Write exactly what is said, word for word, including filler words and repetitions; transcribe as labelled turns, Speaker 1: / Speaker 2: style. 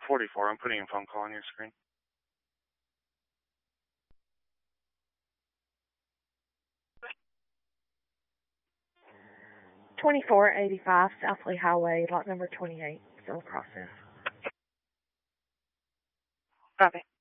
Speaker 1: forty-four. I'm putting a phone call on your screen.
Speaker 2: twenty-four eighty-five South Lee Highway, lot number twenty-eight, still a process.
Speaker 3: Copy.